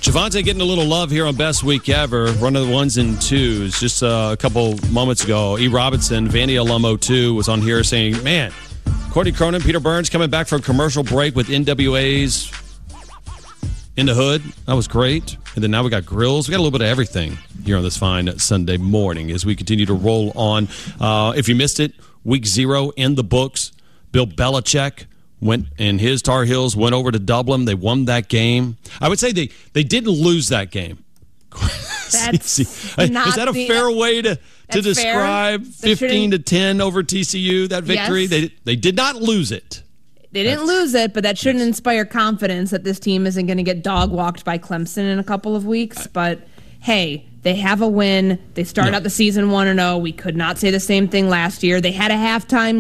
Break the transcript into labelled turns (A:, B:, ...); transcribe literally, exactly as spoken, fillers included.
A: Javonte getting a little love here on Best Week Ever. One of the ones and twos. Just uh, a couple moments ago, E. Robinson, Vandy alum oh two, was on here saying, man, Courtney Cronin, Peter Burns coming back from commercial break with N W A's In the Hood. That was great. And then now we got grills. We got a little bit of everything here on this fine Sunday morning as we continue to roll on. Uh, if you missed it, week zero in the books. Bill Belichick went and his Tar Heels went over to Dublin. They won that game. I would say they, they didn't lose that game.
B: That's
A: Is that a
B: the,
A: fair way to, to describe
B: fair.
A: fifteen to ten over T C U, that victory?
B: Yes.
A: They they did not lose it.
B: They didn't That's, lose it, but that shouldn't yes. inspire confidence that this team isn't going to get dog-walked by Clemson in a couple of weeks. But, hey, they have a win. They start no. out the season one and oh. We could not say the same thing last year. They had a halftime